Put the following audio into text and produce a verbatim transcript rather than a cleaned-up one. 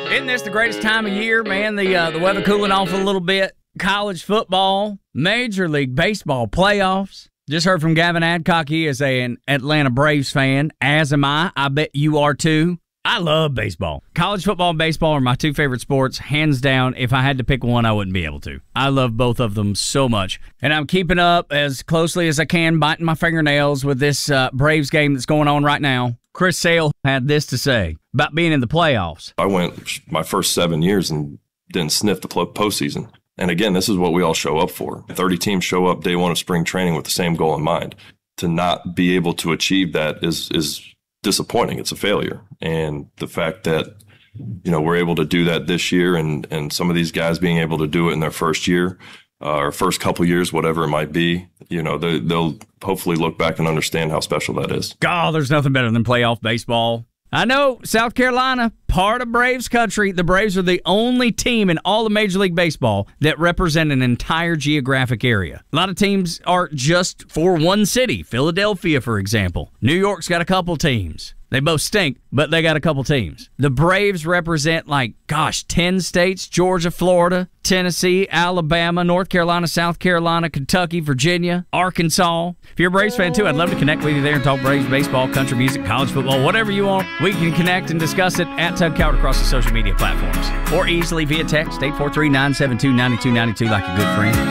Isn't this the greatest time of year, man? The uh, the weather cooling off a little bit. College football, Major League Baseball playoffs. Just heard from Gavin Adcock. He is an Atlanta Braves fan, as am I. I bet you are too. I love baseball. College football and baseball are my two favorite sports, hands down. If I had to pick one, I wouldn't be able to. I love both of them so much. And I'm keeping up as closely as I can, biting my fingernails with this uh, Braves game that's going on right now. Chris Sale had this to say about being in the playoffs. I went my first seven years and didn't sniff the postseason. And again, this is what we all show up for. thirty teams show up day one of spring training with the same goal in mind. To not be able to achieve that is is disappointing. It's a failure. And the fact that, you know, we're able to do that this year, and, and some of these guys being able to do it in their first year, uh, or first couple years, whatever it might be, you know, they, they'll hopefully look back and understand how special that is. God, there's nothing better than playoff baseball. I know, South Carolina, part of Braves country. The Braves are the only team in all of Major League Baseball that represent an entire geographic area. A lot of teams are just for one city. Philadelphia, for example. New York's got a couple teams. They both stink, but they got a couple teams. The Braves represent, like, gosh, ten states: Georgia, Florida, Tennessee, Alabama, North Carolina, South Carolina, Kentucky, Virginia, Arkansas. If you're a Braves fan, too, I'd love to connect with you there and talk Braves, baseball, country music, college football, whatever you want. We can connect and discuss it at Tug Coward across the social media platforms, or easily via text, eight four three, nine seven two, nine two nine two, like a good friend.